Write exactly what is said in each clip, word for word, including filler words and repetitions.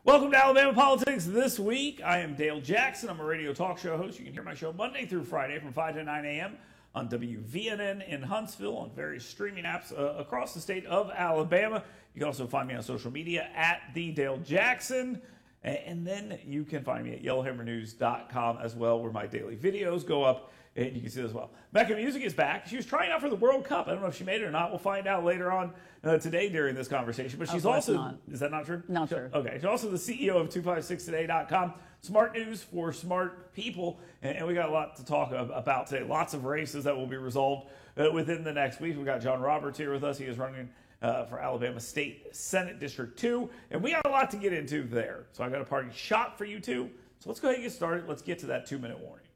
Welcome to Alabama Politics This Week. I am Dale Jackson. I'm a radio talk show host. You can hear my show Monday through Friday from five to nine a.m. on W V N N in Huntsville, on various streaming apps uh, across the state of Alabama. You can also find me on social media at the Dale Jackson. And then you can find me at yellowhammer news dot com as well, where my daily videos go up, and you can see it as well. Mecca Music is back. She was trying out for the World Cup. I don't know if she made it or not. We'll find out later on uh, today during this conversation. But she's also, not. is that not true? Not true. Okay. She's also the C E O of two five six today dot com. Smart news for smart people. And, and we got a lot to talk about today. Lots of races that will be resolved uh, within the next week. We've got John Roberts here with us. He is running Uh, for Alabama State Senate District two. And we got a lot to get into there. So I got a party shot for you two. So let's go ahead and get started. Let's get to that two-minute warning.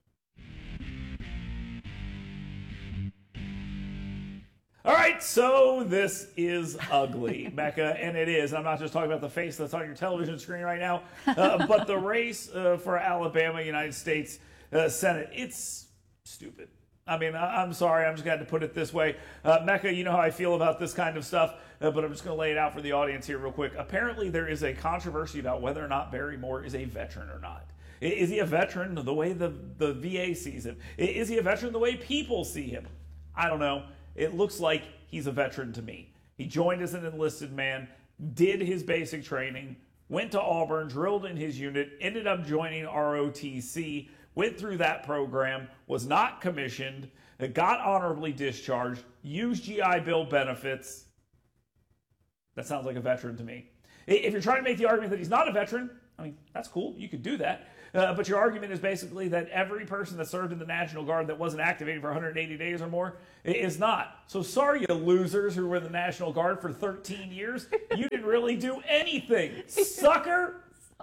All right, so this is ugly, Mecca, and it is. I'm not just talking about the face that's on your television screen right now, uh, but the race uh, for Alabama United States uh, Senate. It's stupid. I mean, I'm sorry, I'm just going to put it this way. Uh, Mecca, you know how I feel about this kind of stuff, uh, but I'm just going to lay it out for the audience here real quick. Apparently, there is a controversy about whether or not Barry Moore is a veteran or not. Is he a veteran the way the, the V A sees him? Is he a veteran the way people see him? I don't know. It looks like he's a veteran to me. He joined as an enlisted man, did his basic training, went to Auburn, drilled in his unit, ended up joining R O T C, went through that program, was not commissioned, got honorably discharged, used G I Bill benefits. That sounds like a veteran to me. If you're trying to make the argument that he's not a veteran, I mean, that's cool. You could do that. Uh, but your argument is basically that every person that served in the National Guard that wasn't activated for one hundred eighty days or more is not. So sorry, you losers who were in the National Guard for thirteen years. You didn't really do anything, sucker.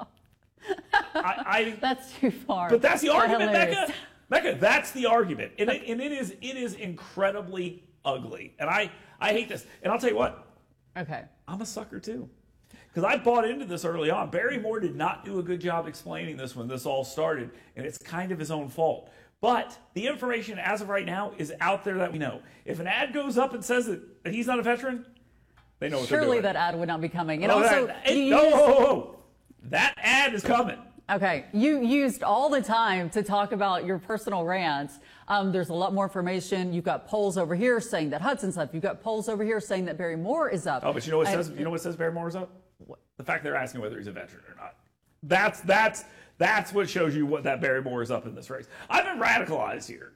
I, I, that's too far. But that's the argument, hilarious. Mecca. Mecca, that's the argument, and it, and it is it is incredibly ugly, and I I hate this. And I'll tell you what. Okay. I'm a sucker too, because I bought into this early on. Barry Moore did not do a good job explaining this when this all started, and it's kind of his own fault. But the information as of right now is out there that we know. If an ad goes up and says that, that he's not a veteran, they know what Surely they're doing. that ad would not be coming. And oh, also, that, it, you no, used, oh, oh, oh. That ad is coming. Okay, you used all the time to talk about your personal rants. Um, there's a lot more information. You've got polls over here saying that Hudson's up. You've got polls over here saying that Barry Moore is up. Oh, but you know what I, says? You know what says Barry Moore is up? What? The fact they're asking whether he's a veteran or not. That's that's that's what shows you what that Barry Moore is up in this race. I've been radicalized here.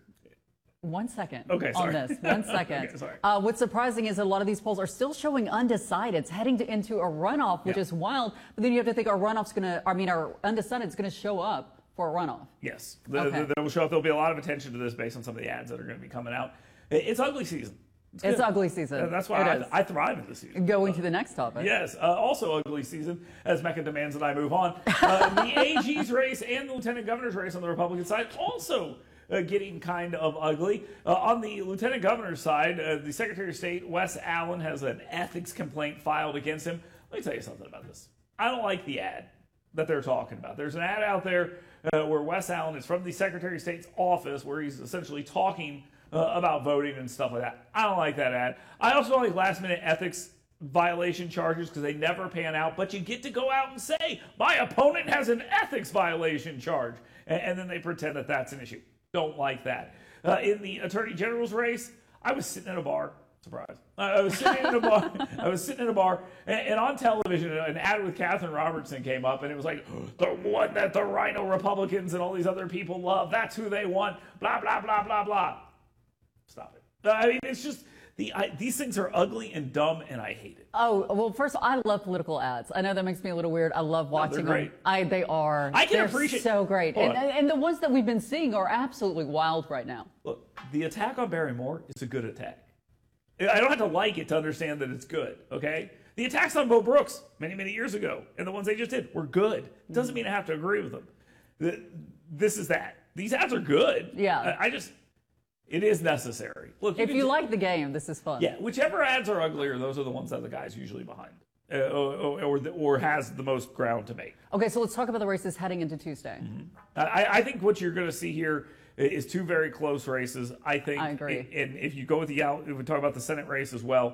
One second okay, on this. One second. okay, sorry. Uh, what's surprising is that a lot of these polls are still showing undecided. It's heading to, into a runoff, which yeah. is wild. But then you have to think our runoff's going to, I mean, our undecided is going to show up for a runoff. Yes. The, okay. the, they'll show up. There'll be a lot of attention to this based on some of the ads that are going to be coming out. It's ugly season. It's, it's ugly season. And that's why I, I thrive in this season. Going to the next topic. Yes. Uh, also ugly season, as Mecca demands that I move on. Uh, the A G's race and the lieutenant governor's race on the Republican side also Uh, getting kind of ugly. Uh, on the lieutenant governor's side, uh, the Secretary of State, Wes Allen, has an ethics complaint filed against him. Let me tell you something about this. I don't like the ad that they're talking about. There's an ad out there uh, where Wes Allen is from the Secretary of State's office, where he's essentially talking uh, about voting and stuff like that. I don't like that ad. I also don't like last-minute ethics violation charges because they never pan out, but you get to go out and say, my opponent has an ethics violation charge, and, and then they pretend that that's an issue. Don't like that. Uh, in the Attorney General's race, I was sitting in a bar. Surprise. Uh, I was sitting in a bar. I was sitting in a bar, and, and on television, an ad with Katherine Robertson came up, and it was like, the one that the Rhino Republicans and all these other people love. That's who they want. Blah, blah, blah, blah, blah. Stop it. Uh, I mean, it's just, the I, these things are ugly and dumb, and I hate it. Oh, well, first of all, I love political ads. I know that makes me a little weird. I love watching no, they're great. them. I, they are. I can they're appreciate so great. Hold And, on. and the ones that we've been seeing are absolutely wild right now. Look, the attack on Barry Moore is a good attack. I don't have to like it to understand that it's good, okay? The attacks on Bo Brooks many, many years ago and the ones they just did were good. It doesn't mean I have to agree with them. This is that. These ads are good. Yeah. I just, it is necessary. Look, you if can you ju- like the game, this is fun. Yeah, whichever ads are uglier, those are the ones that the guy's usually behind. Uh, or, or, or has the most ground to make. Okay, so let's talk about the races heading into Tuesday. Mm-hmm. I, I think what you're going to see here is two very close races. I think, I agree. And if you go with the out, if we talk about the Senate race as well,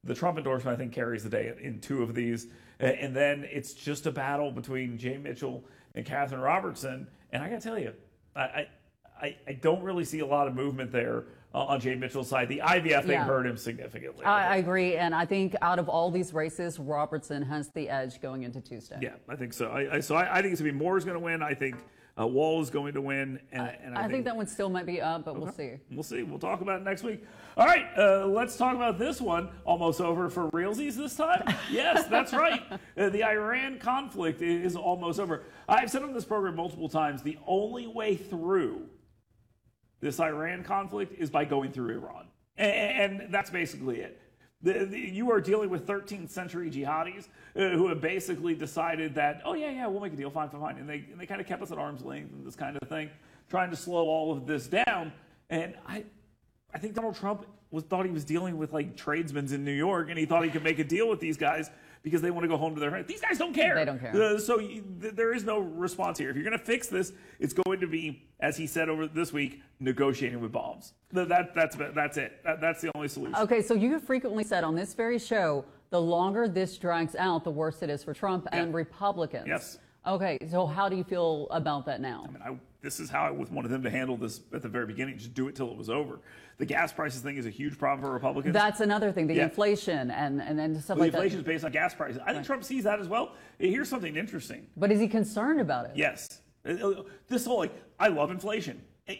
The Trump endorsement, I think, carries the day in two of these. And then it's just a battle between Jay Mitchell and Catherine Robertson. And I got to tell you, I, I, I don't really see a lot of movement there uh, on Jay Mitchell's side. The I V F thing Yeah. hurt him significantly. I, I agree. And I think out of all these races, Robertson has the edge going into Tuesday. Yeah, I think so. I, I, so I, I think it's going to be Moore's going to win. I think uh, Wall is going to win. And, I, and I, I, think, think that one still might be up, but we'll see. We'll see. We'll talk about it next week. All right, uh, let's talk about this one. Almost over for realsies this time. Yes, that's right. Uh, the Iran conflict is almost over. I've said on this program multiple times, the only way through this Iran conflict is by going through Iran. And, and that's basically it. The, the, you are dealing with thirteenth century jihadis uh, who have basically decided that, oh, yeah, yeah, we'll make a deal, fine, fine, fine. And they, and they kind of kept us at arm's length and this kind of thing, trying to slow all of this down. And I I think Donald Trump was thought he was dealing with like tradesmen in New York, and he thought he could make a deal with these guys because they want to go home to their family. These guys don't care. They don't care. Uh, so you, th- there is no response here. If you're going to fix this, it's going to be, as he said over this week, negotiating with bombs. Th- That, that's that's it. That, that's the only solution. Okay, so you have frequently said on this very show, the longer this drags out, the worse it is for Trump and Yeah. Republicans. Yes. Okay, so how do you feel about that now? I mean, I, this is how I would wanted them to handle this at the very beginning. Just do it till it was over. The gas prices thing is a huge problem for Republicans. That's another thing, the Yeah. inflation and, and then stuff the like inflation is that. based on gas prices. I think Trump sees that as well. Here's something interesting. But is he concerned about it? Yes. This whole, like, I love inflation.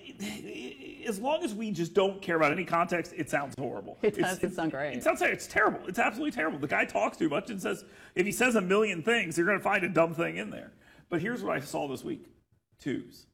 As long as we just don't care about any context, it sounds horrible. It It's- does. It sounds great. It sounds like it's terrible. It's absolutely terrible. The guy talks too much and says, if he says a million things, you're going to find a dumb thing in there. But here's what I saw this week. Twos.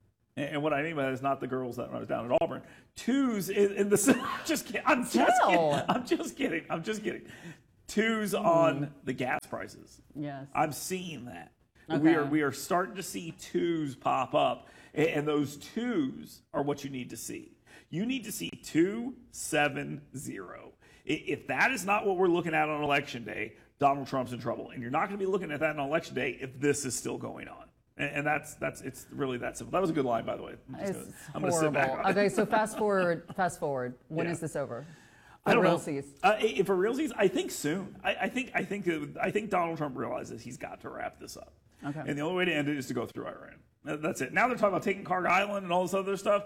And what I mean by that is not the girls that when I was down at Auburn. Twos in, in the just kidding. I'm just Still. kidding. I'm just kidding. I'm just kidding. Twos on the gas prices. Yes. I'm seeing that. Okay. We are we are starting to see twos pop up, and, and those twos are what you need to see. You need to see two seven zero. If that is not what we're looking at on election day, Donald Trump's in trouble, and you're not going to be looking at that on election day if this is still going on. And, and that's that's it's really that simple. That was a good line, by the way. I'm just It's gonna, I'm gonna sit back horrible. on it. Okay, so fast forward, fast forward. When Yeah. is this over? I don't know. Realsies. Uh, if for realsies, I think soon. I, I think I think uh, I think Donald Trump realizes he's got to wrap this up. Okay. And the only way to end it is to go through Iran. Uh, That's it. Now they're talking about taking Carter Island and all this other stuff.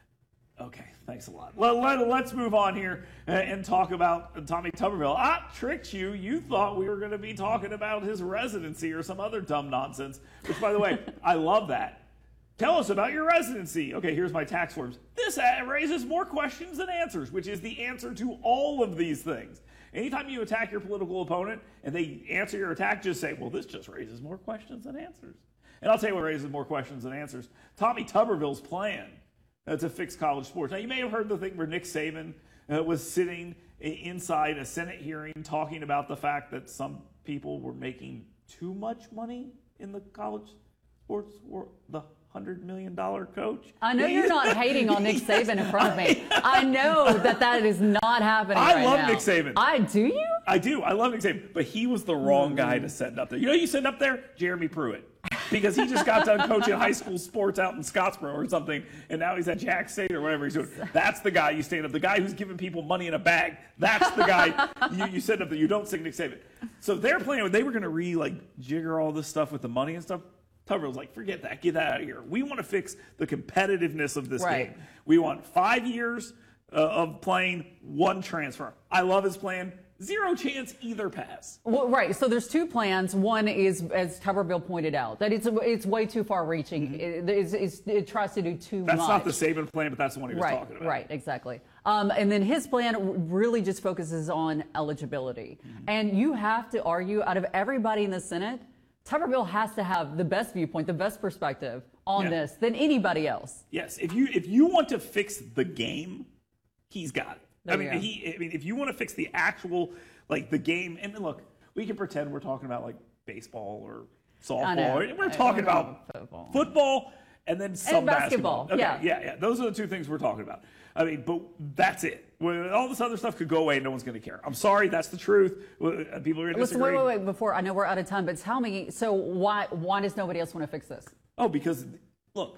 Okay, thanks a lot. Let, let, let's move on here uh, and talk about Tommy Tuberville. I tricked you. You thought we were going to be talking about his residency or some other dumb nonsense, which, by the way, I love that. Tell us about your residency. Okay, here's my tax forms. This uh, raises more questions than answers, which is the answer to all of these things. Anytime you attack your political opponent and they answer your attack, just say, well, this just raises more questions than answers. And I'll tell you what raises more questions than answers. Tommy Tuberville's plan uh, to fix college sports. Now, you may have heard the thing where Nick Saban uh, was sitting inside a Senate hearing talking about the fact that some people were making too much money in the college sports world. The hundred million dollar coach. I know you're not hating on Nick Saban in front of me. I know that that is not happening I right love now. Nick Saban. I do you? I do. I love Nick Saban, but he was the wrong guy to send up there. You know who you send up there? Jeremy Pruitt. Because he just got done coaching high school sports out in Scottsboro or something, and now he's at Jack State or whatever he's doing. That's the guy you stand up. The guy who's giving people money in a bag. That's the guy you, you send up there. You don't sing Nick Saban. So they're playing. They were going to re like jigger all this stuff with the money and stuff. Tuberville's like, forget that. Get that out of here. We want to fix the competitiveness of this Right. game. We want five years uh, of playing, one transfer. I love his plan. Zero chance either pass. Well, right. So there's two plans. One is, as Tuberville pointed out, that it's it's way too far reaching. It, it's, it's, it tries to do too That's much. not the Saban plan, but that's the one he was right, talking about. Right, exactly. Um, and then his plan really just focuses on eligibility. Mm-hmm. And you have to argue, out of everybody in the Senate, Tuberville has to have the best viewpoint, the best perspective on Yeah. this than anybody else. Yes, if you if you want to fix the game, he's got it. There I you mean, go. he. I mean, if you want to fix the actual like the game, and look, we can pretend we're talking about like baseball or I know. softball. We're I- talking we're about talking football. football and then some basketball, Okay, yeah. yeah, yeah. Those are the two things we're talking about. I mean, but that's it. When all this other stuff could go away, no one's going to care. I'm sorry, that's the truth. Well, People are going to Listen, disagree. wait, wait, wait, before, I know we're out of time, but tell me, so why why does nobody else want to fix this? Oh, because look,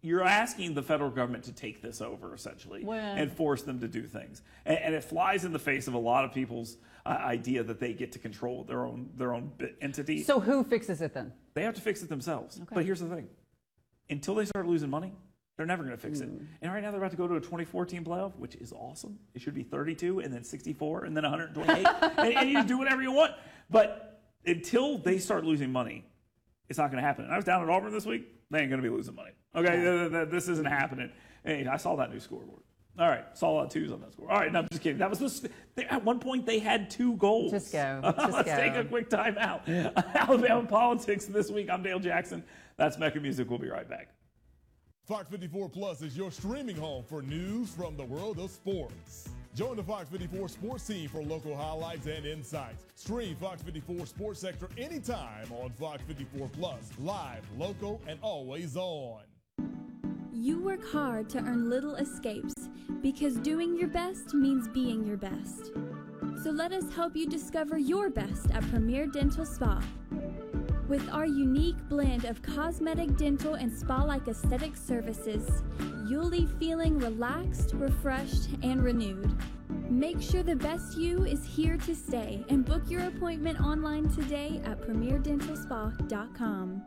you're asking the federal government to take this over, essentially, Well- and force them to do things. And, and it flies in the face of a lot of people's uh, idea that they get to control their own their own bit- entity. So who fixes it then? They have to fix it themselves. Okay. But here's the thing. Until they start losing money, they're never going to fix it. And right now they're about to go to a twenty-four team playoff, which is awesome. It should be thirty-two and then sixty-four and then one hundred twenty-eight. and, and you just do whatever you want. But until they start losing money, it's not going to happen. And I was down at Auburn this week. They ain't going to be losing money. Okay, th- th- th- this isn't happening. Hey, I saw that new scoreboard. All right, saw a lot of twos on that score. All right, no, I'm just kidding. That was the, they, at one point they had two goals. Just go. Uh, Just let's go. take a quick time out. Alabama politics this week. I'm Dale Jackson. That's Mecca Music. We'll be right back. Fox fifty-four Plus is your streaming home for news from the world of sports. Join the Fox fifty-four sports team for local highlights and insights. Stream Fox fifty-four Sports Sector anytime on Fox fifty-four Plus, live, local, and always on. You work hard to earn little escapes because doing your best means being your best. So let us help you discover your best at Premier Dental Spa. With our unique blend of cosmetic, dental, and spa-like aesthetic services, you'll leave feeling relaxed, refreshed, and renewed. Make sure the best you is here to stay and book your appointment online today at premier dental spa dot com.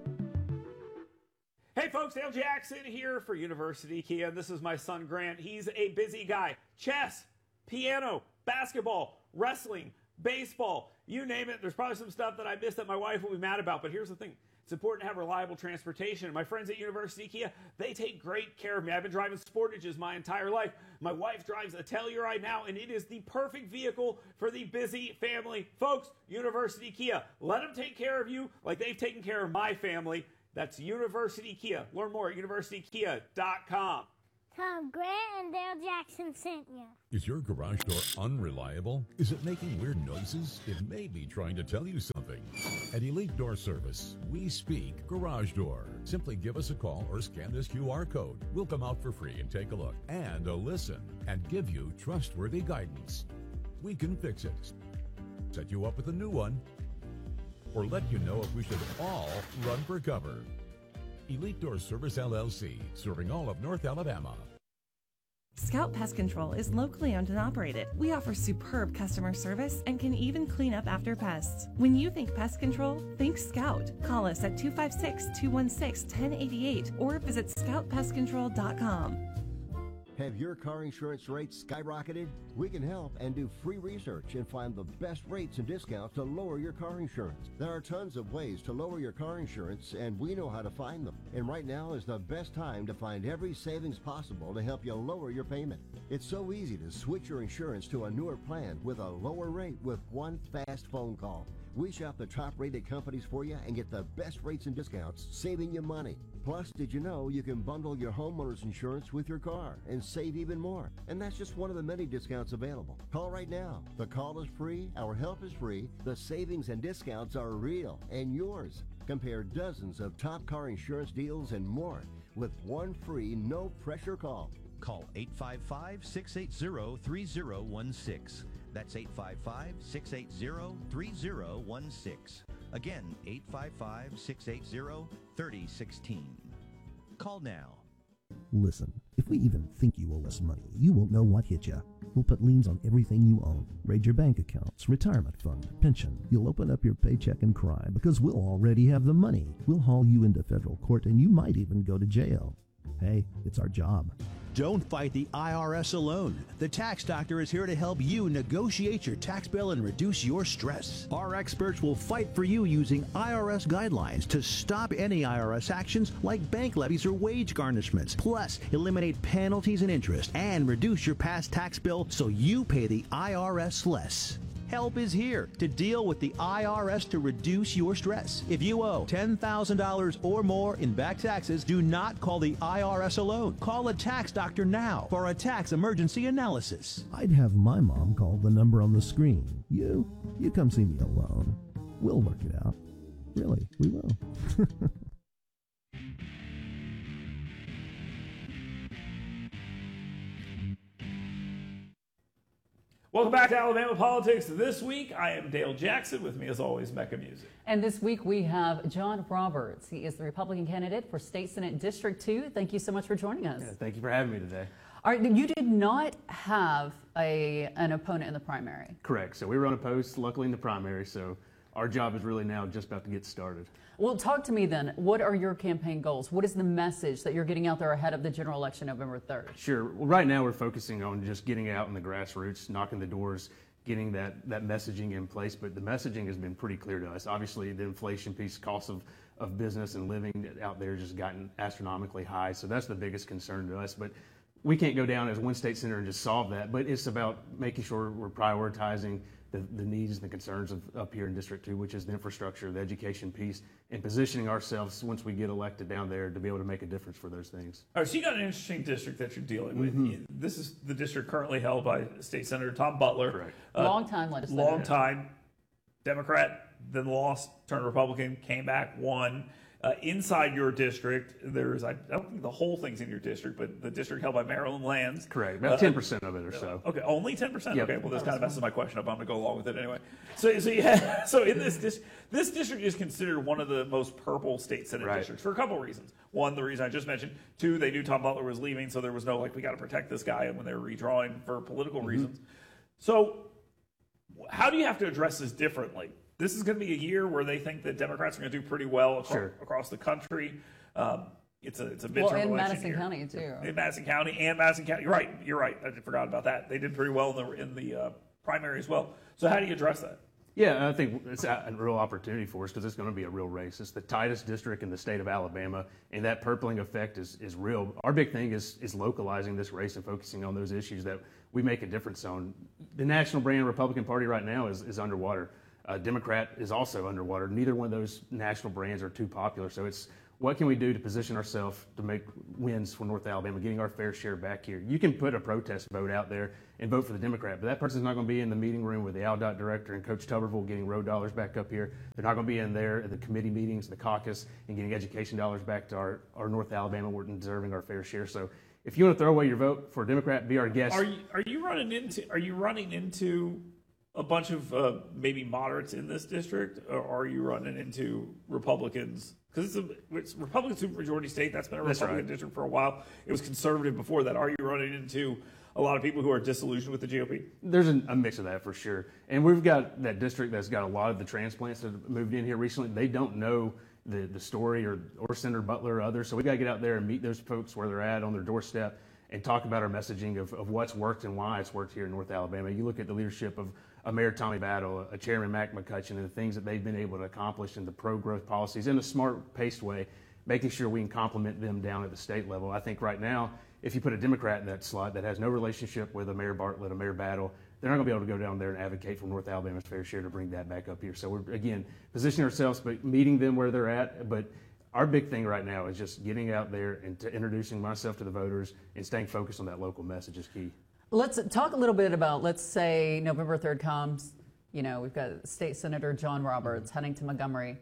Hey folks, Dale Jackson here for University Kia. This is my son Grant. He's a busy guy. Chess, piano, basketball, wrestling, baseball, you name it. There's probably some stuff that I missed that my wife will be mad about, but here's the thing. It's important to have reliable transportation. And my friends at University Kia, they take great care of me. I've been driving Sportages my entire life. My wife drives a Telluride now, and it is the perfect vehicle for the busy family. Folks, University Kia, let them take care of you like they've taken care of my family. That's University Kia. Learn more at university kia dot com. Tom, Grant and Dale Jackson sent you. Is your garage door unreliable? Is it making weird noises? It may be trying to tell you something. At Elite Door Service, we speak garage door. Simply give us a call or scan this Q R code. We'll come out for free and take a look and a listen and give you trustworthy guidance. We can fix it, set you up with a new one, or let you know if we should all run for cover. Elite Door Service L L C, serving all of North Alabama. Scout Pest Control is locally owned and operated. We offer superb customer service and can even clean up after pests. When you think pest control, think Scout. Call us at two five six, two one six, one zero eight eight or visit scout pest control dot com. Have your car insurance rates skyrocketed? We can help and do free research and find the best rates and discounts to lower your car insurance. There are tons of ways to lower your car insurance, and we know how to find them. And right now is the best time to find every savings possible to help you lower your payment. It's so easy to switch your insurance to a newer plan with a lower rate with one fast phone call. We shop the top-rated companies for you and get the best rates and discounts, saving you money. Plus, did you know you can bundle your homeowner's insurance with your car and save even more? And that's just one of the many discounts available. Call right now. The call is free, our help is free, the savings and discounts are real and yours. Compare dozens of top car insurance deals and more with one free, no-pressure call. Call eight five five, six eight zero, three zero one six. That's eight five five, six eight zero, three zero one six. Again, eight five five, six eight zero, three zero one six. Call now. Listen, if we even think you owe us money, you won't know what hit you. We'll put liens on everything you own. Raid your bank accounts, retirement fund, pension. You'll open up your paycheck and cry because we'll already have the money. We'll haul you into federal court and you might even go to jail. Hey, it's our job. Don't fight the I R S alone. The Tax Doctor is here to help you negotiate your tax bill and reduce your stress. Our experts will fight for you using I R S guidelines to stop any I R S actions like bank levies or wage garnishments. Plus, eliminate penalties and interest and reduce your past tax bill so you pay the I R S less. Help is here to deal with the I R S to reduce your stress. If you owe ten thousand dollars or more in back taxes, do not call the I R S alone. Call a tax doctor now for a tax emergency analysis. I'd have my mom call the number on the screen. You, you come see me alone. We'll work it out. Really, we will. Welcome back to Alabama Politics. This week, I am Dale Jackson. With me, as always, Mecca Music. And this week, we have John Roberts. He is the Republican candidate for State Senate District two. Thank you so much for joining us. Yeah, thank you for having me today. All right, you did not have a an opponent in the primary. Correct. So we were unopposed, luckily, in the primary. So our job is really now just about to get started. Well, talk to me then. What are your campaign goals? What is the message that you're getting out there ahead of the general election November third? Sure. Well, right now we're focusing on just getting out in the grassroots, knocking the doors, getting that, that messaging in place. But the messaging has been pretty clear to us. Obviously, the inflation piece, cost of, of business and living out there has just gotten astronomically high. So that's the biggest concern to us. But we can't go down as one state senator and just solve that. But it's about making sure we're prioritizing The, the needs and the concerns of up here in District two, which is the infrastructure, the education piece, and positioning ourselves once we get elected down there to be able to make a difference for those things. All right, so you got an interesting district that you're dealing with. Mm-hmm. This is the district currently held by State Senator Tom Butler. Correct. Uh, long time legislator. Long time. Democrat, then lost, turned Republican, came back, won. Uh, inside your district, there's, I don't think the whole thing's in your district, but the district held by Maryland Lands. Correct, about uh, ten percent of it or so. Okay, only ten percent? Yep. Okay, well, this kind of messes my question up. I'm going to go along with it anyway. So, so, yeah, so in this district, this district is considered one of the most purple state senate right. districts for a couple of reasons. One, the reason I just mentioned. Two, they knew Tom Butler was leaving, so there was no, like, we got to protect this guy when they were redrawing for political mm-hmm. reasons. So how do you have to address this differently? This is going to be a year where they think that Democrats are going to do pretty well across, sure. across the country. Um, it's a it's a midterm well, in election Madison year. County too. In Madison County and Madison County, you're right. You're right. I forgot about that. They did pretty well in the in the uh, primary as well. So how do you address that? Yeah, I think it's a real opportunity for us because it's going to be a real race. It's the tightest district in the state of Alabama, and that purpling effect is, is real. Our big thing is is localizing this race and focusing on those issues that we make a difference on. The national brand Republican Party right now is, is underwater. Uh, Democrat is also underwater. Neither one of those national brands are too popular. So it's what can we do to position ourselves to make wins for North Alabama, getting our fair share back here. You can put a protest vote out there and vote for the Democrat, but that person's not going to be in the meeting room with the Al Dot director and Coach Tuberville getting road dollars back up here. They're not going to be in there at the committee meetings, the caucus, and getting education dollars back to our, our North Alabama. We're deserving our fair share. So if you want to throw away your vote for a Democrat, be our guest. Are you, are you running into, are you running into a bunch of uh, maybe moderates in this district, or are you running into Republicans? Because it's a it's Republican supermajority state. That's been a That's Republican right. district for a while. It was conservative before that. Are you running into a lot of people who are disillusioned with the G O P? There's a, a mix of that for sure. And we've got that district that's got a lot of the transplants that have moved in here recently. They don't know the, the story or, or Senator Butler or others. So we got to get out there and meet those folks where they're at on their doorstep and talk about our messaging of, of what's worked and why it's worked here in North Alabama. You look at the leadership of a Mayor Tommy Battle, a Chairman Mac McCutcheon, and the things that they've been able to accomplish in the pro-growth policies in a smart, paced way, making sure we can complement them down at the state level. I think right now, if you put a Democrat in that slot that has no relationship with a Mayor Bartlett, a Mayor Battle, they're not going to be able to go down there and advocate for North Alabama's fair share to bring that back up here. So we're, again, positioning ourselves, but meeting them where they're at. But our big thing right now is just getting out there and to introducing myself to the voters and staying focused on that local message is key. Let's talk a little bit about, let's say November third comes, you know, we've got State Senator John Roberts heading to Montgomery.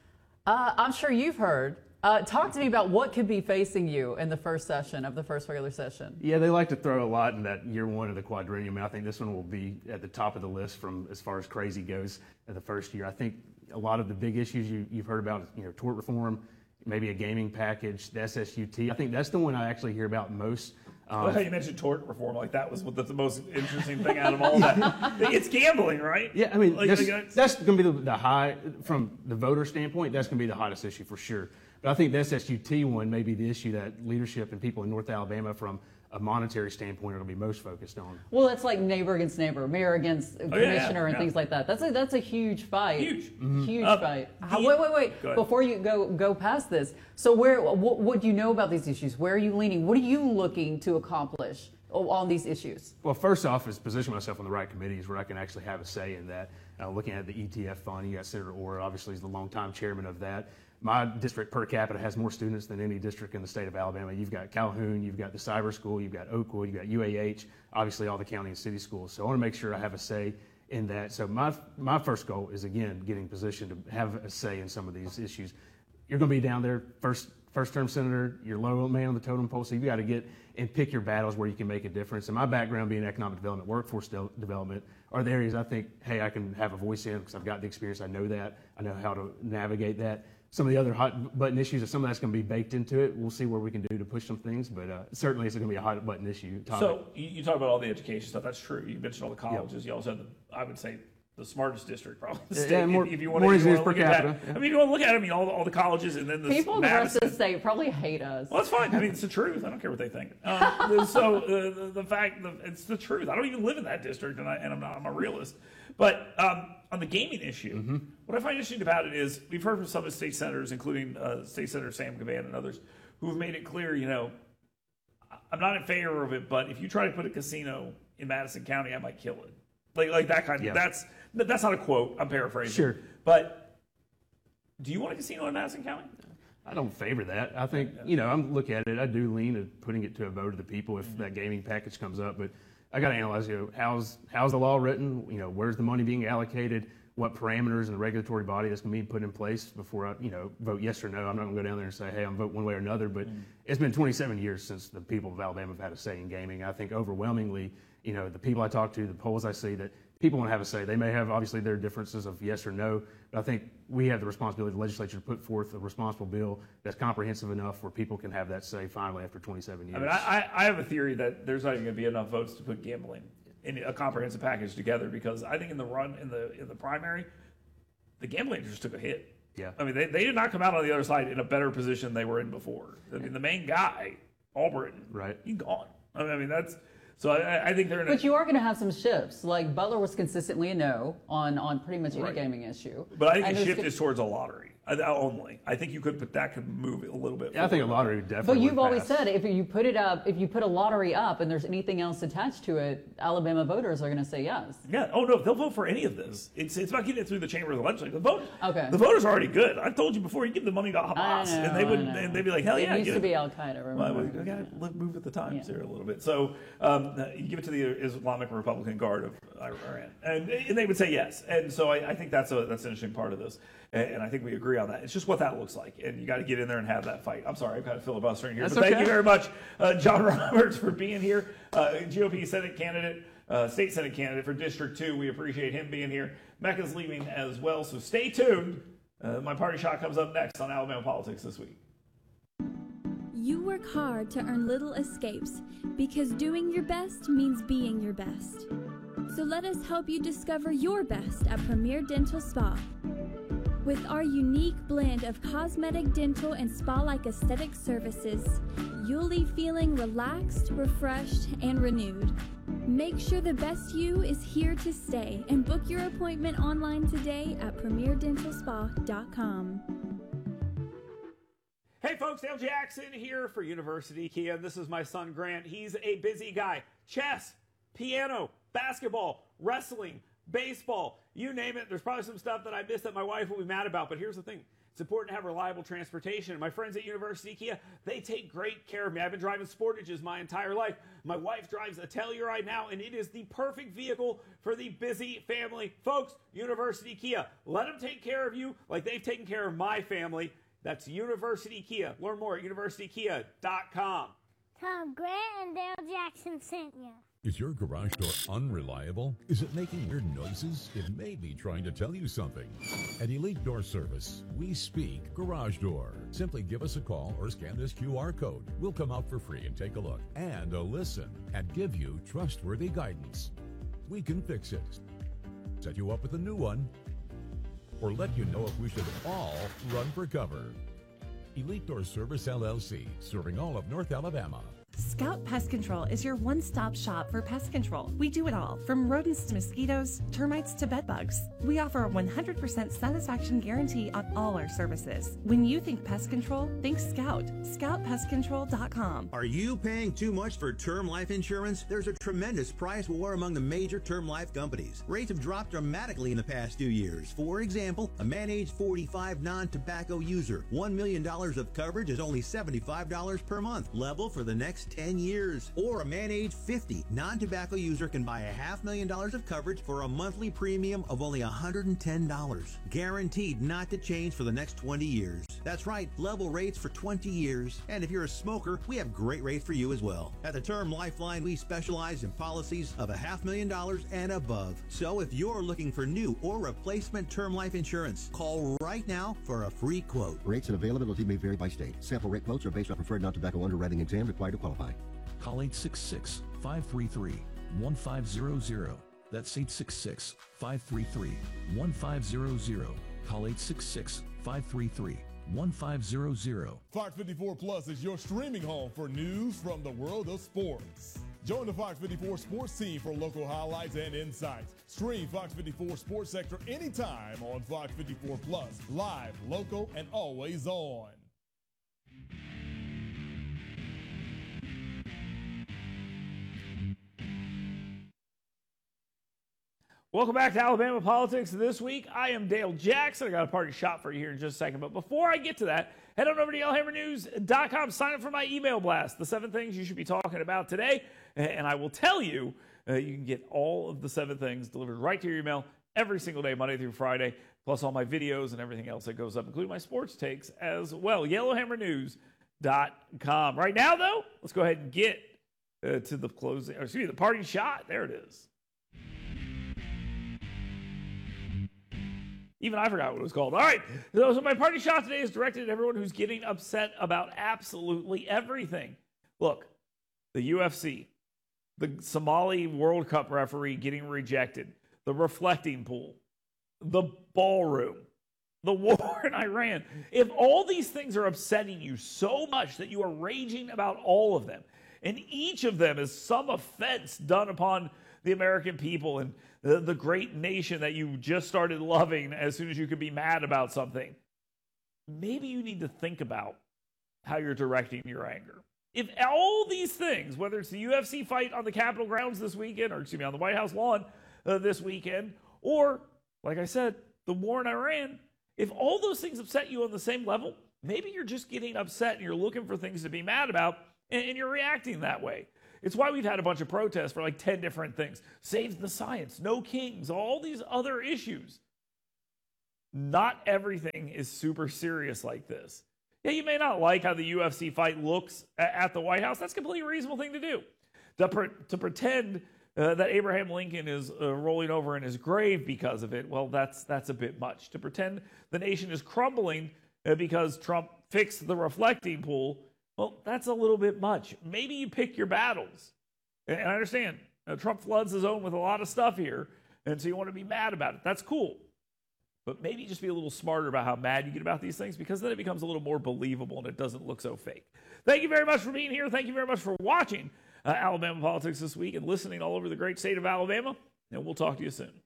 Uh, I'm sure you've heard. Uh, talk to me about what could be facing you in the first session of the first regular session. Yeah, they like to throw a lot in that year one of the quadrennium. I think this one will be at the top of the list from as far as crazy goes in the first year. I think a lot of the big issues you, you've heard about, you know, tort reform, maybe a gaming package, the S S U T. I think that's the one I actually hear about most. Um, Well, how you mentioned tort reform, like that was the, the most interesting thing out of all that. It's gambling, right? Yeah, I mean, like, that's, like, that's going to be the, the high, from the voter standpoint, that's going to be the hottest issue for sure. But I think the S S U T one may be the issue that leadership and people in North Alabama from a monetary standpoint are going to be most focused on. Well, it's like neighbor against neighbor, mayor against Oh, commissioner, yeah, yeah, and yeah. things like that. That's a that's a huge fight. Huge, Mm-hmm. huge Uh, fight. the- How, wait, wait, wait. Go ahead. Before you go go past this, so where what, what do you know about these issues? Where are you leaning? What are you looking to accomplish on these issues? Well, first off is position myself on the right committees where I can actually have a say in that. Uh, looking at the E T F fund, you got Senator Orr, obviously is the longtime chairman of that. My district per capita has more students than any district in the state of Alabama. You've got Calhoun, you've got the cyber school, you've got Oakwood, you've got U A H, obviously all the county and city schools. So I want to make sure I have a say in that. So my my first goal is, again, getting positioned to have a say in some of these issues. You're going to be down there first first term senator, you're low man on the totem pole, so you got to get and pick your battles where you can make a difference. And my background being economic development, workforce de- development, are the areas I think, hey, I can have a voice in because I've got the experience. I know that. I know how to navigate that. Some of the other hot button issues, some of that's going to be baked into it. We'll see what we can do to push some things, but uh, certainly it's going to be a hot button issue topic. So you, you talk about all the education stuff. That's true. You mentioned all the colleges. Yep. You also had, the, I would say, the smartest district probably. The state, yeah, more, if you want more to engineers look per at capita. that. I mean, you want to look at it, I mean, all the, all the colleges and then the people in the rest of the state probably hate us. Well, that's fine. I mean, it's the truth. I don't care what they think. Um, so uh, the, the fact that it's the truth. I don't even live in that district, and, I, and I'm not. I'm a realist. But um, on the gaming issue, mm-hmm. what I find interesting about it is we've heard from some of the state senators, including uh, State Senator Sam Caban and others, who have made it clear, you know, I'm not in favor of it, but if you try to put a casino in Madison County, I might kill it. Like like that kind of. Yeah. That's that's not a quote. I'm paraphrasing. Sure. But do you want a casino in Madison County? I don't favor that. I think, you know, I'm looking at it. I do lean at putting it to a vote of the people if Mm-hmm. that gaming package comes up. But I got to analyze, you know, how's how's the law written? You know, where's the money being allocated? What parameters and the regulatory body that's going to be put in place before I, you know, vote yes or no. I'm not going to go down there and say, hey, I'm vote one way or another. But mm-hmm. it's been twenty-seven years since the people of Alabama have had a say in gaming. I think overwhelmingly, you know, the people I talk to, the polls I see, that people want to have a say. They may have, obviously, their differences of yes or no, but I think we have the responsibility, the legislature, to put forth a responsible bill that's comprehensive enough where people can have that say finally after twenty-seven years. I mean, I, I have a theory that there's not even going to be enough votes to put gambling in a comprehensive package together, because I think in the run, in the in the primary, the gambling just took a hit. Yeah. I mean, they, they did not come out on the other side in a better position they were in before. I mean, the main guy, Albritton, right? He's gone. I mean, I mean that's... So I, I think they're in a, But you are going to have some shifts. Like Butler was consistently a no on, on pretty much any Right. gaming issue. But I think And the there's shift go- is towards a lottery I, I only. I think you could, but that could move it a little bit. Yeah, I think a forward. lottery definitely. But you've would always pass. said if you put it up, if you put a lottery up and there's anything else attached to it, Alabama voters are going to say yes. Yeah. Oh no, they'll vote for any of this. It's it's about getting it through the chamber of the legislature. The vote. Okay. The voters are already good. I've told you before. You give the money to Hamas, I know, and they would, I know. and they'd be like, hell yeah. It used get to it. be Al Qaeda. Well, Remember? we gotta live, move with the times Yeah. here a little bit. So um, you give it to the Islamic Republican Guard of Iran, and, and they would say yes. And so I, I think that's a that's an interesting part of this, and, and I think we agree on that. It's just what that looks like, and you got to get in there and have that fight. I'm sorry, I've got to filibustering here, That's but thank okay. you very much, uh, John Roberts, for being here. Uh, G O P Senate candidate, uh, state Senate candidate for District Two. We appreciate him being here. Mecca's leaving as well, so stay tuned. Uh, my party shot comes up next on Alabama Politics This Week. You work hard to earn little escapes because doing your best means being your best. So let us help you discover your best at Premier Dental Spa. With our unique blend of cosmetic, dental, and spa-like aesthetic services, you'll leave feeling relaxed, refreshed, and renewed. Make sure the best you is here to stay and book your appointment online today at premier dental spa dot com. Hey folks, Dale Jackson here for University Kia. This is my son Grant. He's a busy guy. Chess, piano, basketball, wrestling, baseball, you name it. There's probably some stuff that I missed that my wife will be mad about, but here's the thing. It's important to have reliable transportation. And my friends at University Kia, they take great care of me. I've been driving Sportages my entire life. My wife drives a Telluride now, and it is the perfect vehicle for the busy family. Folks, University Kia, let them take care of you like they've taken care of my family. That's University Kia. Learn more at university kia dot com. Tom Grant and Dale Jackson sent you. Is your garage door unreliable? Is it making weird noises? It may be trying to tell you something. At Elite Door Service, we speak garage door. Simply give us a call or scan this Q R code. We'll come out for free and take a look and a listen and give you trustworthy guidance. We can fix it, set you up with a new one, or let you know if we should all run for cover. Elite Door Service L L C, serving all of North Alabama. Scout Pest Control is your one-stop shop for pest control. We do it all, from rodents to mosquitoes, termites to bedbugs. We offer a one hundred percent satisfaction guarantee on all our services. When you think pest control, think Scout. scout pest control dot com. Are you paying too much for term life insurance? There's a tremendous price war among the major term life companies. Rates have dropped dramatically in the past few years. For example, a man age forty-five non-tobacco user, one million dollars of coverage is only seventy-five dollars per month. Level for the next ten years. Or a man age fifty, non-tobacco user can buy a half million dollars of coverage for a monthly premium of only one hundred ten dollars. Guaranteed not to change for the next twenty years. That's right, level rates for twenty years. And if you're a smoker, we have great rates for you as well. At the Term Lifeline, we specialize in policies of a half million dollars and above. So if you're looking for new or replacement term life insurance, call right now for a free quote. Rates and availability may vary by state. Sample rate quotes are based on preferred non-tobacco underwriting exam required to qualify. Call eight six six, five three three, one five zero zero. That's eight six six, five three three, one five zero zero. Call eight six six, five three three, one five zero zero. Fox fifty-four Plus is your streaming home for news from the world of sports. Join the Fox fifty-four sports team for local highlights and insights. Stream Fox fifty-four Sports Sector anytime on Fox fifty-four Plus. Live, local, and always on. Welcome back to Alabama Politics this week. I am Dale Jackson. I got a party shot for you here in just a second. But before I get to that, head on over to yellow hammer news dot com. Sign up for my email blast, the seven things you should be talking about today. And I will tell you, uh, you can get all of the seven things delivered right to your email every single day, Monday through Friday, plus all my videos and everything else that goes up, including my sports takes as well. yellow hammer news dot com. Right now, though, let's go ahead and get uh, to the closing, or excuse me, the party shot. There it is. Even I forgot what it was called. All right, so, so my party shot today is directed at everyone who's getting upset about absolutely everything. Look, the U F C, the Somali World Cup referee getting rejected, the reflecting pool, the ballroom, the war in Iran. If all these things are upsetting you so much that you are raging about all of them, and each of them is some offense done upon the American people and the, the great nation that you just started loving as soon as you could be mad about something, maybe you need to think about how you're directing your anger. If all these things, whether it's the U F C fight on the Capitol grounds this weekend, or excuse me, on the White House lawn uh, this weekend, or, like I said, the war in Iran, if all those things upset you on the same level, maybe you're just getting upset and you're looking for things to be mad about, and, and you're reacting that way. It's why we've had a bunch of protests for like ten different things. Save the science, no kings, all these other issues. Not everything is super serious like this. Yeah, you may not like how the U F C fight looks at the White House. That's a completely reasonable thing to do. To, pre- to pretend uh, that Abraham Lincoln is uh, rolling over in his grave because of it, well, that's, that's a bit much. To pretend the nation is crumbling uh, because Trump fixed the reflecting pool, well, that's a little bit much. Maybe you pick your battles. And I understand, uh, Trump floods the zone with a lot of stuff here, and so you want to be mad about it. That's cool. But maybe just be a little smarter about how mad you get about these things, because then it becomes a little more believable and it doesn't look so fake. Thank you very much for being here. Thank you very much for watching uh, Alabama Politics this week and listening all over the great state of Alabama. And we'll talk to you soon.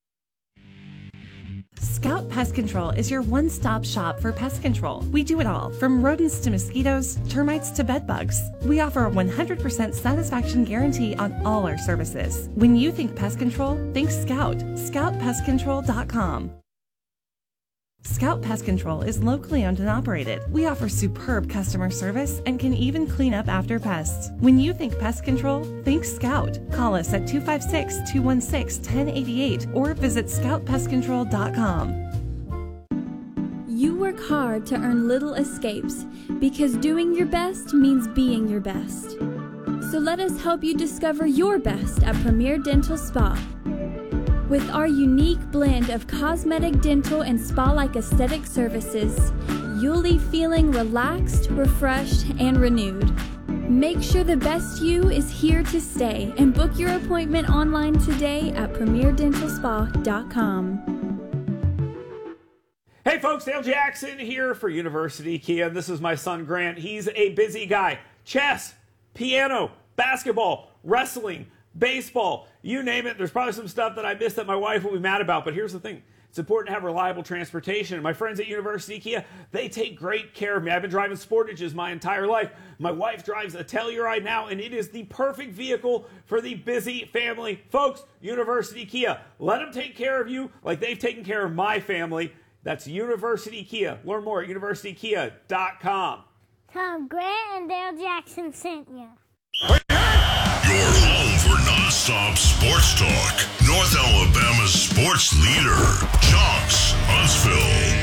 Scout Pest Control is your one-stop shop for pest control. We do it all, from rodents to mosquitoes, termites to bed bugs. We offer a one hundred percent satisfaction guarantee on all our services. When you think pest control, think Scout. scout pest control dot com. Scout Pest Control is locally owned and operated. We offer superb customer service and can even clean up after pests. When you think pest control, think Scout. Call us at two five six, two one six, one zero eight eight or visit scout pest control dot com. You work hard to earn little escapes because doing your best means being your best. So let us help you discover your best at Premier Dental Spa. With our unique blend of cosmetic, dental, and spa-like aesthetic services, you'll leave feeling relaxed, refreshed, and renewed. Make sure the best you is here to stay and book your appointment online today at premier dental spa dot com. Hey folks, Dale Jackson here for University Kia. This is my son Grant. He's a busy guy. Chess, piano, basketball, wrestling, baseball, you name it. There's probably some stuff that I missed that my wife will be mad about, but here's the thing. It's important to have reliable transportation. And my friends at University Kia, they take great care of me. I've been driving Sportages my entire life. My wife drives a Telluride now, and it is the perfect vehicle for the busy family. Folks, University Kia, let them take care of you like they've taken care of my family. That's University Kia. Learn more at university kia dot com. Tom Grant and Dale Jackson sent you. Your home for nonstop sports talk. North Alabama's sports leader, Chunks Huntsville.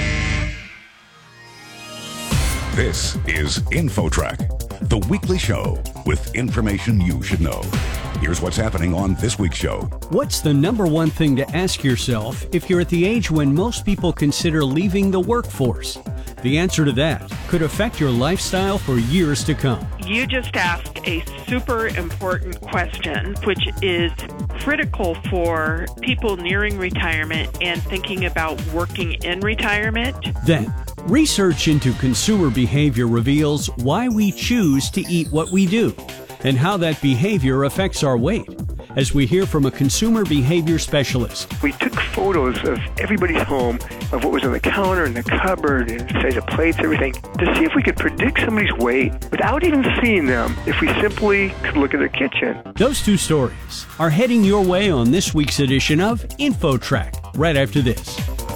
This is InfoTrack, the weekly show with information you should know. Here's what's happening on this week's show. What's the number one thing to ask yourself if you're at the age when most people consider leaving the workforce? The answer to that could affect your lifestyle for years to come. You just asked a super important question, which is critical for people nearing retirement and thinking about working in retirement. Then, research into consumer behavior reveals why we choose to eat what we do and how that behavior affects our weight, as we hear from a consumer behavior specialist. We took photos of everybody's home, of what was on the counter and the cupboard and the size of plates, everything, to see if we could predict somebody's weight without even seeing them, if we simply could look at their kitchen. Those two stories are heading your way on this week's edition of InfoTrack, right after this.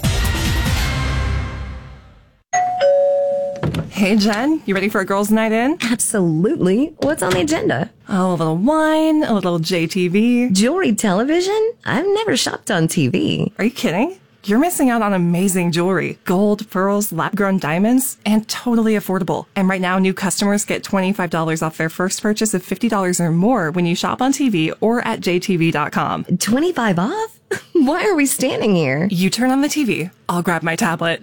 Hey, Jen, you ready for a girls' night in? Absolutely. What's on the agenda? Oh, a little wine, a little J T V. Jewelry television? I've never shopped on T V. Are you kidding? You're missing out on amazing jewelry. Gold, pearls, lab-grown diamonds, and totally affordable. And right now, new customers get twenty-five dollars off their first purchase of fifty dollars or more when you shop on T V or at J T V dot com. twenty-five off? Why are we standing here? You turn on the T V. I'll grab my tablet.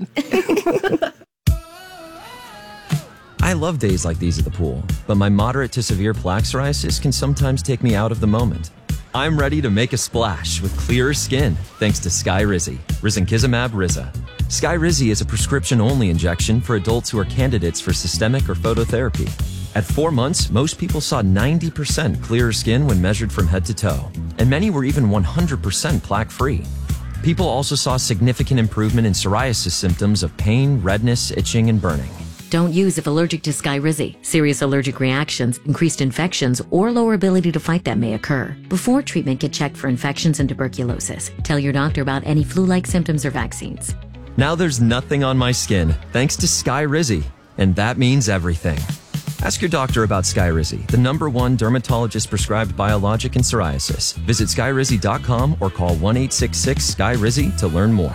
I love days like these at the pool, but my moderate to severe plaque psoriasis can sometimes take me out of the moment. I'm ready to make a splash with clearer skin thanks to Skyrizi, risankizumab Riza. Skyrizi is a prescription-only injection for adults who are candidates for systemic or phototherapy. At four months, most people saw ninety percent clearer skin when measured from head to toe, and many were even one hundred percent plaque-free. People also saw significant improvement in psoriasis symptoms of pain, redness, itching, and burning. Don't use if allergic to Skyrizi. Serious allergic reactions, increased infections, or lower ability to fight them may occur. Before treatment, get checked for infections and tuberculosis. Tell your doctor about any flu-like symptoms or vaccines. Now there's nothing on my skin thanks to Skyrizi, and that means everything. Ask your doctor about Skyrizi, the number one dermatologist-prescribed biologic in psoriasis. Visit Skyrizi dot com or call one eight six six Skyrizi to learn more.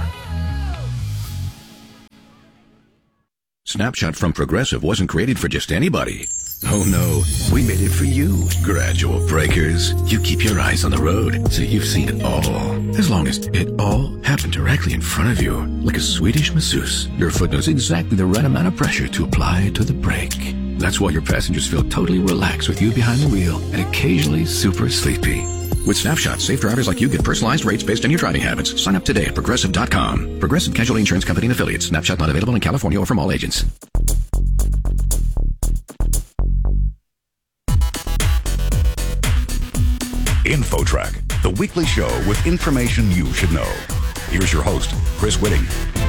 Snapshot from Progressive wasn't created for just anybody. Oh no, we made it for you. Gradual breakers. You keep your eyes on the road, so you've seen it all. As long as it all happened directly in front of you, like a Swedish masseuse, your foot knows exactly the right amount of pressure to apply to the brake. That's why your passengers feel totally relaxed with you behind the wheel and occasionally super sleepy. With Snapshot, safe drivers like you get personalized rates based on your driving habits. Sign up today at Progressive dot com. Progressive Casualty Insurance Company and Affiliates. Snapshot not available in California or from all agents. InfoTrack, the weekly show with information you should know. Here's your host, Chris Whitting.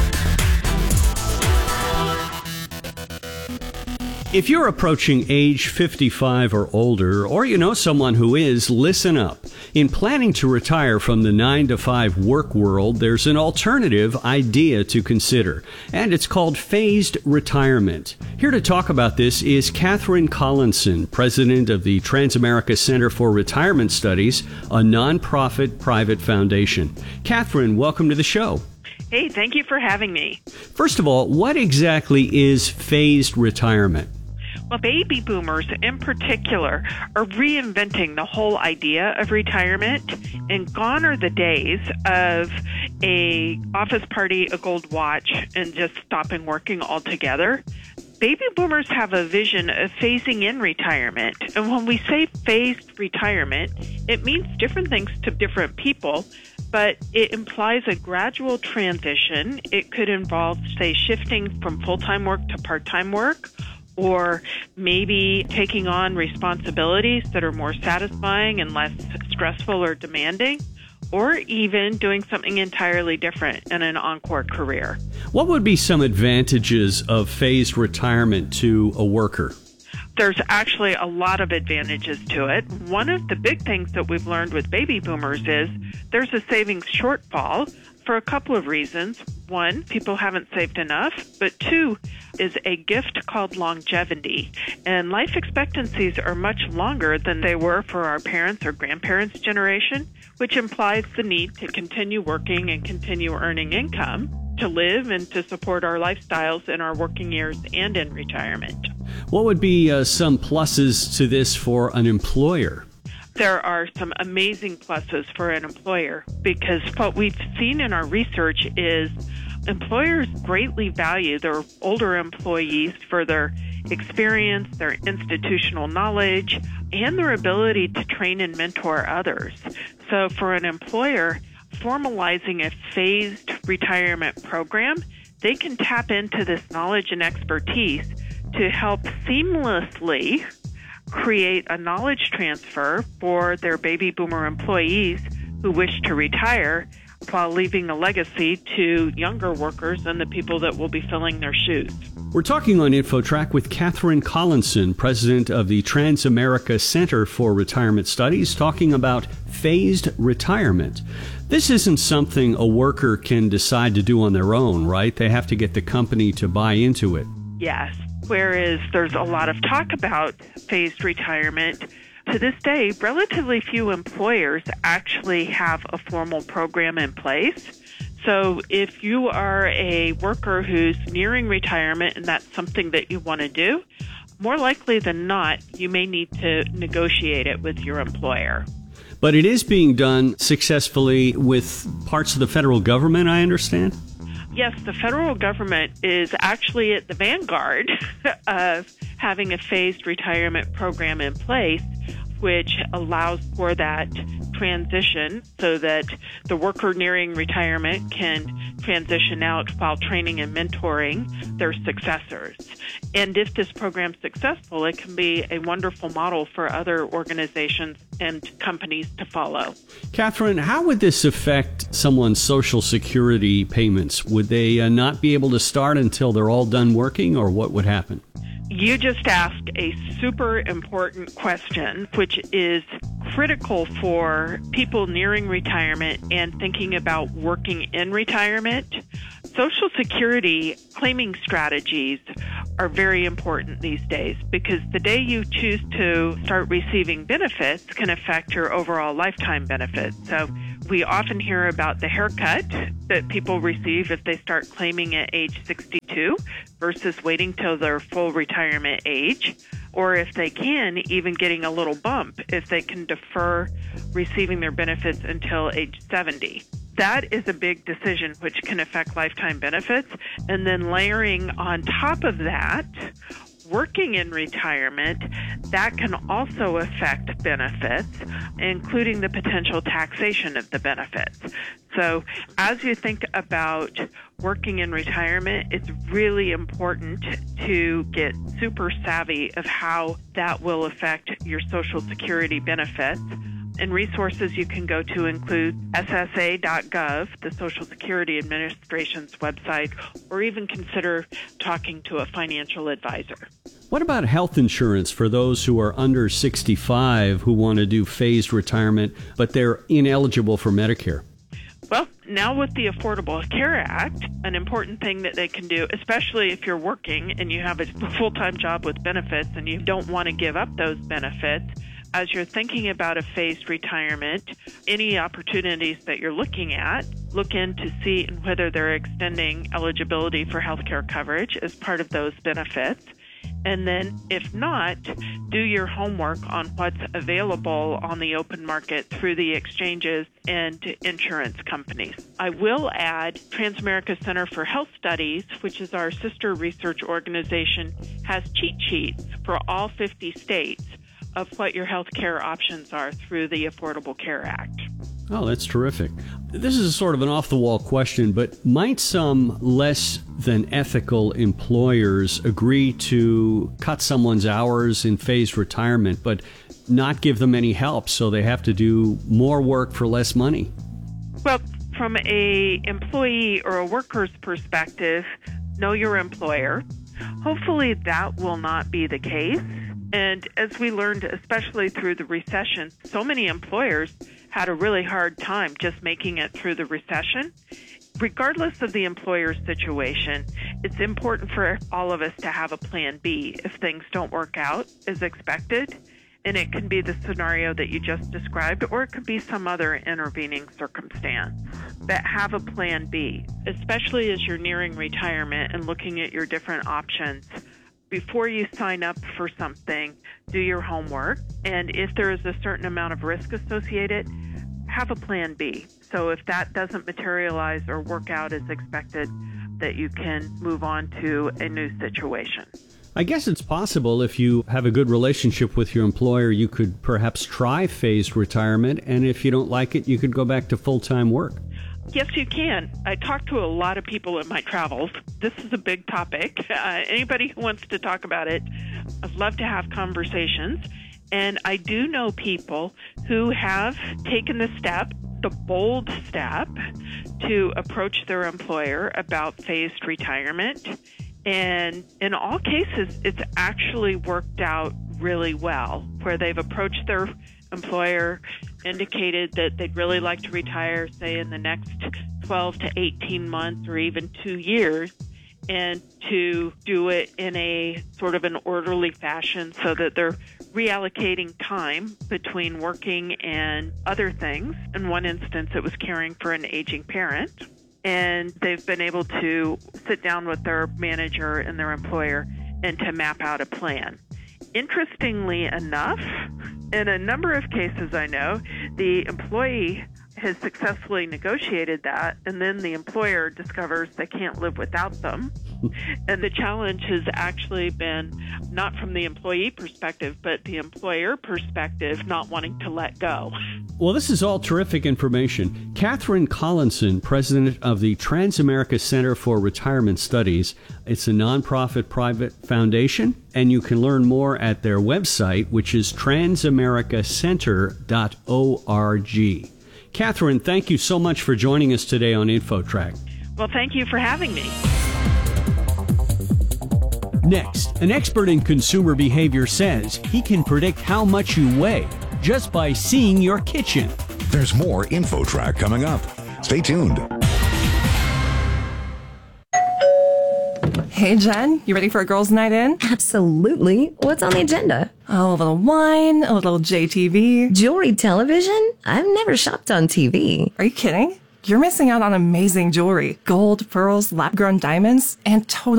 If you're approaching age fifty-five or older, or you know someone who is, listen up. In planning to retire from the nine to five work world, there's an alternative idea to consider, and it's called phased retirement. Here to talk about this is Catherine Collinson, president of the Transamerica Center for Retirement Studies, a nonprofit private foundation. Catherine, welcome to the show. Hey, thank you for having me. First of all, what exactly is phased retirement? Well, baby boomers in particular are reinventing the whole idea of retirement, and gone are the days of a office party, a gold watch, and just stopping working altogether. Baby boomers have a vision of phasing in retirement. And when we say phased retirement, it means different things to different people, but it implies a gradual transition. It could involve, say, shifting from full-time work to part-time work, or maybe taking on responsibilities that are more satisfying and less stressful or demanding, or even doing something entirely different in an encore career. What would be some advantages of phased retirement to a worker? There's actually a lot of advantages to it. One of the big things that we've learned with baby boomers is there's a savings shortfall for a couple of reasons. One, people haven't saved enough, but two is a gift called longevity. And life expectancies are much longer than they were for our parents' or grandparents' generation, which implies the need to continue working and continue earning income to live and to support our lifestyles in our working years and in retirement. What would be uh, some pluses to this for an employer? There are some amazing pluses for an employer because what we've seen in our research is employers greatly value their older employees for their experience, their institutional knowledge, and their ability to train and mentor others. So for an employer, formalizing a phased retirement program, they can tap into this knowledge and expertise to help seamlessly create a knowledge transfer for their baby boomer employees who wish to retire while leaving a legacy to younger workers and the people that will be filling their shoes. We're talking on InfoTrack with Catherine Collinson, president of the Transamerica Center for Retirement Studies, talking about phased retirement. This isn't something a worker can decide to do on their own, right? They have to get the company to buy into it. Yes. Whereas there's a lot of talk about phased retirement, to this day, relatively few employers actually have a formal program in place. So if you are a worker who's nearing retirement and that's something that you want to do, more likely than not, you may need to negotiate it with your employer. But it is being done successfully with parts of the federal government, I understand? Yes, the federal government is actually at the vanguard of having a phased retirement program in place, which allows for that transition so that the worker nearing retirement can transition out while training and mentoring their successors. And if this program's successful, it can be a wonderful model for other organizations and companies to follow. Catherine, how would this affect someone's Social Security payments? Would they uh, not be able to start until they're all done working, or what would happen? You just asked a super important question, which is critical for people nearing retirement and thinking about working in retirement. Social Security claiming strategies are very important these days because the day you choose to start receiving benefits can affect your overall lifetime benefits. So we often hear about the haircut that people receive if they start claiming at age sixty-two versus waiting till their full retirement age, or if they can, even getting a little bump if they can defer receiving their benefits until age seventy. That is a big decision which can affect lifetime benefits. And then layering on top of that, working in retirement, that can also affect benefits, including the potential taxation of the benefits. So as you think about working in retirement, it's really important to get super savvy of how that will affect your Social Security benefits. And resources you can go to include S S A dot gov, the Social Security Administration's website, or even consider talking to a financial advisor. What about health insurance for those who are under sixty-five who want to do phased retirement, but they're ineligible for Medicare? Well, now with the Affordable Care Act, an important thing that they can do, especially if you're working and you have a full-time job with benefits and you don't want to give up those benefits, as you're thinking about a phased retirement, any opportunities that you're looking at, look in to see whether they're extending eligibility for health care coverage as part of those benefits. And then, if not, do your homework on what's available on the open market through the exchanges and insurance companies. I will add Transamerica Center for Health Studies, which is our sister research organization, has cheat sheets for all fifty states of what your health care options are through the Affordable Care Act. Oh, that's terrific. This is a sort of an off-the-wall question, but might some less than ethical employers agree to cut someone's hours in phased retirement, but not give them any help, so they have to do more work for less money? Well, from a employee or a worker's perspective, know your employer. Hopefully that will not be the case. And as we learned, especially through the recession, so many employers had a really hard time just making it through the recession. regardless of the employer's situation, it's important for all of us to have a plan B if things don't work out as expected. And it can be the scenario that you just described, or it could be some other intervening circumstance. But have a plan B, especially as you're nearing retirement and looking at your different options. Before you sign up for something, do your homework. And if there is a certain amount of risk associated, have a plan B. So if that doesn't materialize or work out as expected, that you can move on to a new situation. I guess it's possible if you have a good relationship with your employer, you could perhaps try phased retirement, and if you don't like it, you could go back to full-time work. Yes, you can. I talk to a lot of people in my travels. This is a big topic. Uh, anybody who wants to talk about it, I'd love to have conversations. And I do know people who have taken the step, the bold step, to approach their employer about phased retirement. And in all cases, it's actually worked out really well, where they've approached their employer, indicated that they'd really like to retire, say, in the next twelve to eighteen months or even two years, and to do it in a sort of an orderly fashion so that they're reallocating time between working and other things. In one instance, it was caring for an aging parent. And they've been able to sit down with their manager and their employer and to map out a plan. Interestingly enough, in a number of cases I know, the employee has successfully negotiated that, and then the employer discovers they can't live without them. And the challenge has actually been not from the employee perspective, but the employer perspective, not wanting to let go. Well, this is all terrific information. Catherine Collinson, president of the Transamerica Center for Retirement Studies. It's a nonprofit private foundation, and you can learn more at their website, which is transamerica center dot org. Catherine, thank you so much for joining us today on InfoTrack. Well, thank you for having me. Next, an expert in consumer behavior says he can predict how much you weigh just by seeing your kitchen. There's more InfoTrack coming up. Stay tuned. Hey, Jen, you ready for a girls' night in? Absolutely. What's on the agenda? Oh, a little wine, a little J T V. Jewelry television? I've never shopped on T V. Are you kidding? You're missing out on amazing jewelry. Gold, pearls, lab-grown diamonds, and total